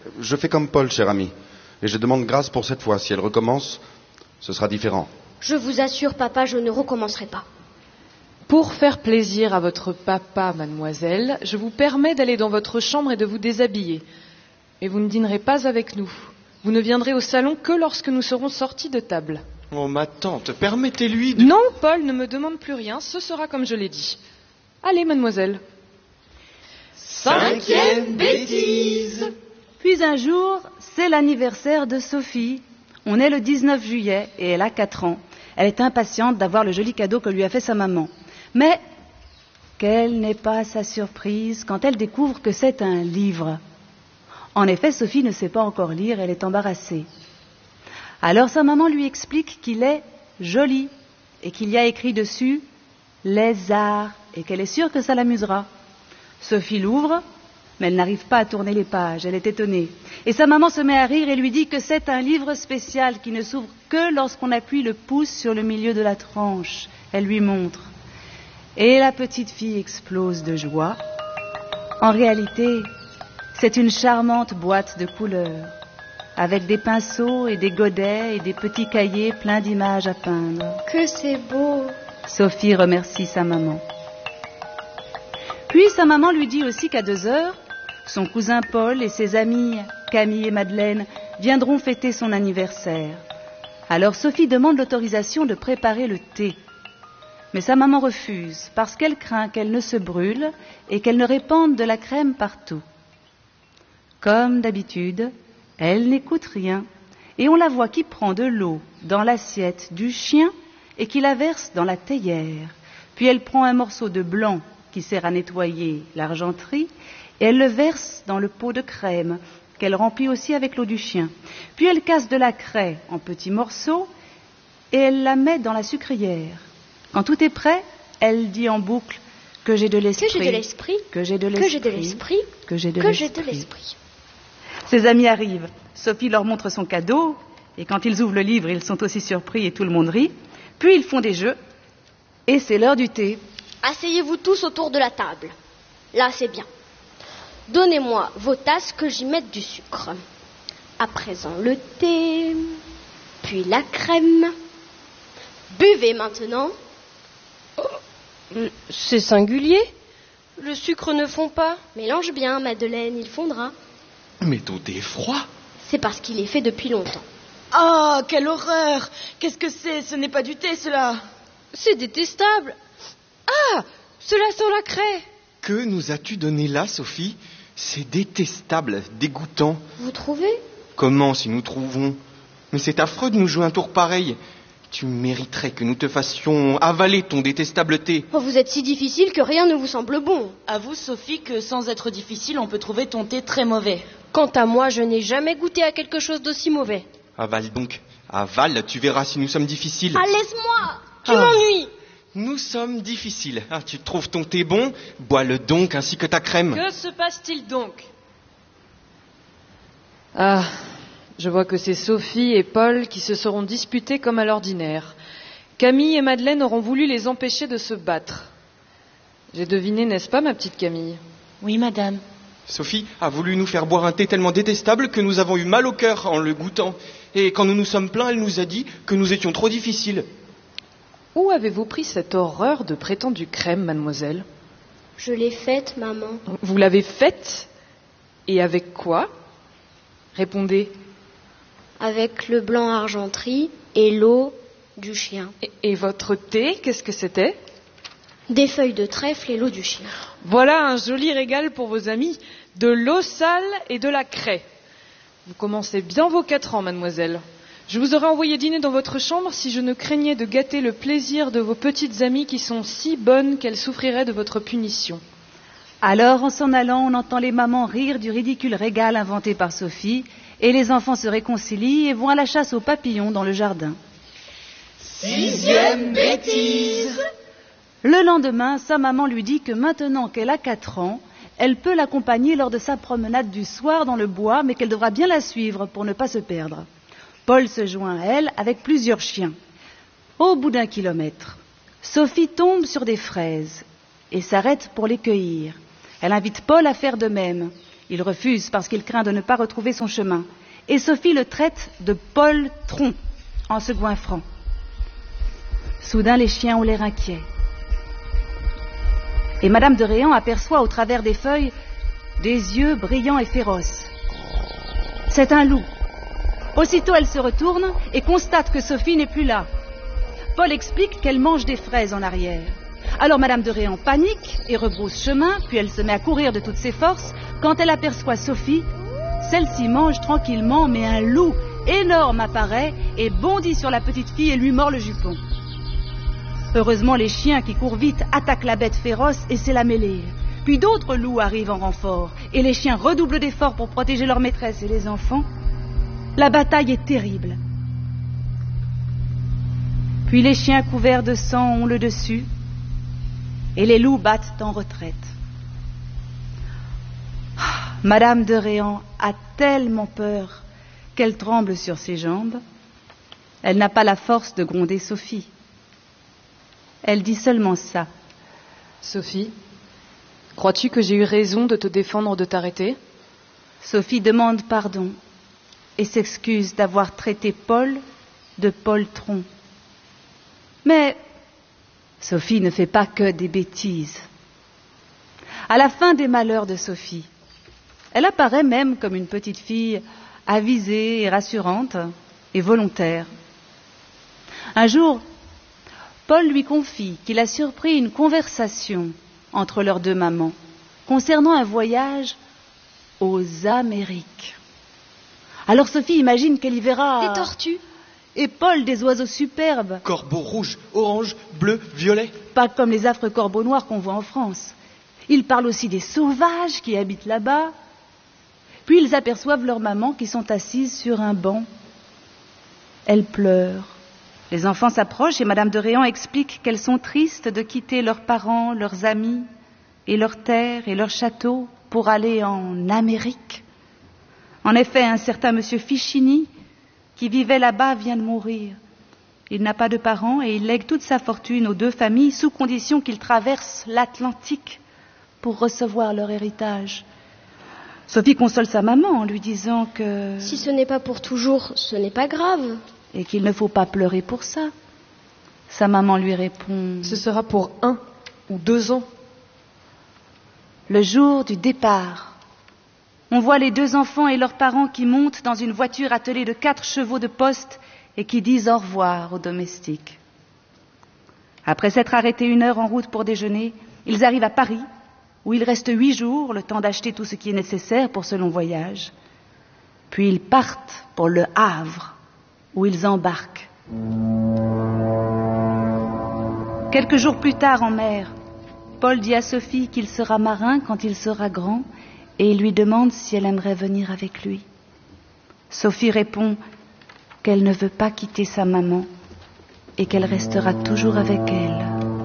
Je fais comme Paul, cher ami. Et je demande grâce pour cette fois. Si elle recommence, ce sera différent. Je vous assure, papa, je ne recommencerai pas. Pour faire plaisir à votre papa, mademoiselle, je vous permets d'aller dans votre chambre et de vous déshabiller. Mais vous ne dînerez pas avec nous. Vous ne viendrez au salon que lorsque nous serons sortis de table. Oh, ma tante, permettez-lui de... Non, Paul ne me demande plus rien, ce sera comme je l'ai dit. Allez, mademoiselle. 5e bêtise. Puis un jour, c'est l'anniversaire de Sophie. On est le 19 juillet et elle a 4 ans. Elle est impatiente d'avoir le joli cadeau que lui a fait sa maman. Mais quelle n'est pas sa surprise quand elle découvre que c'est un livre. En effet, Sophie ne sait pas encore lire, elle est embarrassée. Alors sa maman lui explique qu'il est joli et qu'il y a écrit dessus « Les arts » et qu'elle est sûre que ça l'amusera. Sophie l'ouvre, mais elle n'arrive pas à tourner les pages, elle est étonnée. Et sa maman se met à rire et lui dit que c'est un livre spécial qui ne s'ouvre que lorsqu'on appuie le pouce sur le milieu de la tranche. Elle lui montre. Et la petite fille explose de joie. En réalité, c'est une charmante boîte de couleurs, avec des pinceaux et des godets et des petits cahiers pleins d'images à peindre. Que c'est beau! Sophie remercie sa maman. Puis sa maman lui dit aussi qu'à 2h, son cousin Paul et ses amis Camille et Madeleine viendront fêter son anniversaire. Alors Sophie demande l'autorisation de préparer le thé. Mais sa maman refuse parce qu'elle craint qu'elle ne se brûle et qu'elle ne répande de la crème partout. Comme d'habitude, elle n'écoute rien et on la voit qui prend de l'eau dans l'assiette du chien et qui la verse dans la théière. Puis elle prend un morceau de blanc qui sert à nettoyer l'argenterie et elle le verse dans le pot de crème qu'elle remplit aussi avec l'eau du chien. Puis elle casse de la craie en petits morceaux et elle la met dans la sucrière. Quand tout est prêt, elle dit en boucle que j'ai de l'esprit, que j'ai de l'esprit, que j'ai de l'esprit, que j'ai de l'esprit, que j'ai de que j'ai l'esprit. de l'esprit. Ses amis arrivent. Sophie leur montre son cadeau et quand ils ouvrent le livre, ils sont aussi surpris et tout le monde rit. Puis ils font des jeux et c'est l'heure du thé. Asseyez-vous tous autour de la table. Là, c'est bien. Donnez-moi vos tasses que j'y mette du sucre. À présent, le thé, puis la crème. Buvez maintenant. C'est singulier. Le sucre ne fond pas. Mélange bien, Madeleine, il fondra. Mais ton thé est froid. C'est parce qu'il est fait depuis longtemps. Oh, quelle horreur! Qu'est-ce que c'est? Ce n'est pas du thé, cela. C'est détestable. Ah, cela sent la craie. Que nous as-tu donné là, Sophie? C'est détestable, dégoûtant. Vous trouvez? Comment si nous trouvons? Mais c'est affreux de nous jouer un tour pareil. Tu mériterais que nous te fassions avaler ton détestable thé. Oh, vous êtes si difficile que rien ne vous semble bon. Avoue, Sophie, que sans être difficile, on peut trouver ton thé très mauvais. Quant à moi, je n'ai jamais goûté à quelque chose d'aussi mauvais. Avale donc. Avale, tu verras si nous sommes difficiles. Ah, laisse-moi! Tu m'ennuies. Nous sommes difficiles. Ah, tu trouves ton thé bon? Bois-le donc ainsi que ta crème. Que se passe-t-il donc? Ah, je vois que c'est Sophie et Paul qui se seront disputés comme à l'ordinaire. Camille et Madeleine auront voulu les empêcher de se battre. J'ai deviné, n'est-ce pas, ma petite Camille? Oui, madame. Sophie a voulu nous faire boire un thé tellement détestable que nous avons eu mal au cœur en le goûtant. Et quand nous nous sommes plaints, elle nous a dit que nous étions trop difficiles. Où avez-vous pris cette horreur de prétendue crème, mademoiselle? Je l'ai faite, maman. Vous l'avez faite? Et avec quoi? Répondez. Avec le blanc argenterie et l'eau du chien. Et votre thé, qu'est-ce que c'était? Des feuilles de trèfle et l'eau du chien. Voilà un joli régal pour vos amis. De l'eau sale et de la craie. Vous commencez bien vos 4 ans, mademoiselle. Je vous aurais envoyé dîner dans votre chambre si je ne craignais de gâter le plaisir de vos petites amies qui sont si bonnes qu'elles souffriraient de votre punition. Alors, en s'en allant, on entend les mamans rire du ridicule régal inventé par Sophie et les enfants se réconcilient et vont à la chasse aux papillons dans le jardin. 6e bêtise. Le lendemain, sa maman lui dit que maintenant qu'elle a 4 ans, elle peut l'accompagner lors de sa promenade du soir dans le bois, mais qu'elle devra bien la suivre pour ne pas se perdre. Paul se joint à elle avec plusieurs chiens. Au bout d'1 kilomètre, Sophie tombe sur des fraises et s'arrête pour les cueillir. Elle invite Paul à faire de même. Il refuse parce qu'il craint de ne pas retrouver son chemin. Et Sophie le traite de poltron en se goinfrant. Soudain, les chiens ont l'air inquiets. Et Madame de Réan aperçoit au travers des feuilles des yeux brillants et féroces. C'est un loup. Aussitôt, elle se retourne et constate que Sophie n'est plus là. Paul explique qu'elle mange des fraises en arrière. Alors Madame de Réan panique et rebrousse chemin, puis elle se met à courir de toutes ses forces. Quand elle aperçoit Sophie, celle-ci mange tranquillement, mais un loup énorme apparaît et bondit sur la petite fille et lui mord le jupon. Heureusement, les chiens qui courent vite attaquent la bête féroce et c'est la mêlée. Puis d'autres loups arrivent en renfort et les chiens redoublent d'efforts pour protéger leur maîtresse et les enfants. La bataille est terrible. Puis les chiens couverts de sang ont le dessus et les loups battent en retraite. Madame de Réan a tellement peur qu'elle tremble sur ses jambes. Elle n'a pas la force de gronder Sophie. Elle dit seulement ça. Sophie, crois-tu que j'ai eu raison de te défendre de t'arrêter ? Sophie demande pardon et s'excuse d'avoir traité Paul de poltron. Mais Sophie ne fait pas que des bêtises. À la fin des malheurs de Sophie, elle apparaît même comme une petite fille avisée et rassurante et volontaire. Un jour, Paul lui confie qu'il a surpris une conversation entre leurs deux mamans concernant un voyage aux Amériques. Alors Sophie imagine qu'elle y verra Des tortues. Et Paul des oiseaux superbes, Corbeaux rouges, orange, bleu, violet. pas comme les affreux corbeaux noirs qu'on voit en France. Ils parlent aussi des sauvages qui habitent là-bas. Puis ils aperçoivent leurs mamans qui sont assises sur un banc. Elles pleurent. Les enfants s'approchent et Madame de Réan explique qu'elles sont tristes de quitter leurs parents, leurs amis, et leurs terres et leurs châteaux pour aller en Amérique. En effet, un certain monsieur Fichini, qui vivait là-bas, vient de mourir. Il n'a pas de parents et il lègue toute sa fortune aux deux familles sous condition qu'ils traversent l'Atlantique pour recevoir leur héritage. Sophie console sa maman en lui disant que... Si ce n'est pas pour toujours, ce n'est pas grave. Et qu'il ne faut pas pleurer pour ça. Sa maman lui répond... Ce sera pour 1 ou 2 ans. Le jour du départ, on voit les deux enfants et leurs parents qui montent dans une voiture attelée de 4 chevaux de poste et qui disent au revoir aux domestiques. Après s'être arrêtés 1 heure en route pour déjeuner, ils arrivent à Paris, où il reste 8 jours, le temps d'acheter tout ce qui est nécessaire pour ce long voyage. Puis ils partent pour le Havre, où ils embarquent. Quelques jours plus tard en mer, Paul dit à Sophie qu'il sera marin quand il sera grand et il lui demande si elle aimerait venir avec lui. Sophie répond qu'elle ne veut pas quitter sa maman et qu'elle restera toujours avec elle.